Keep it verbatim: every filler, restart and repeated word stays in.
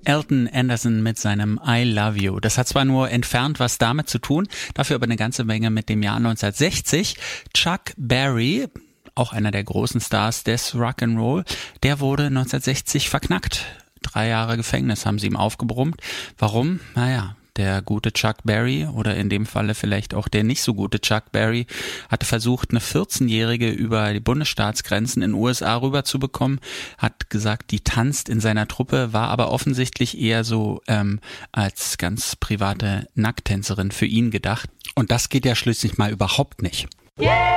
Elton Anderson mit seinem I Love You. Das hat zwar nur entfernt was damit zu tun, dafür aber eine ganze Menge mit dem Jahr neunzehnhundertsechzig. Chuck Berry, auch einer der großen Stars des Rock'n'Roll, der wurde neunzehnhundertsechzig verknackt. Drei Jahre Gefängnis haben sie ihm aufgebrummt. Warum? Naja, der gute Chuck Berry oder in dem Falle vielleicht auch der nicht so gute Chuck Berry hatte versucht, eine vierzehnjährige über die Bundesstaatsgrenzen in den U S A rüberzubekommen, hat gesagt, die tanzt in seiner Truppe, war aber offensichtlich eher so ähm, als ganz private Nacktänzerin für ihn gedacht. Und das geht ja schließlich mal überhaupt nicht. Yeah!